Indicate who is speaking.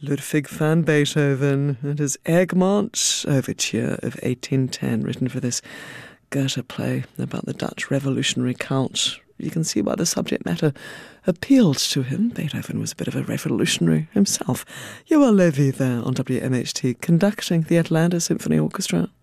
Speaker 1: Ludwig van Beethoven and his Egmont Overture of 1810, written for this Goethe play about the Dutch revolutionary count. You can see why the subject matter appealed to him. Beethoven was a bit of a revolutionary himself. Joel Levy there on WMHT conducting the Atlanta Symphony Orchestra.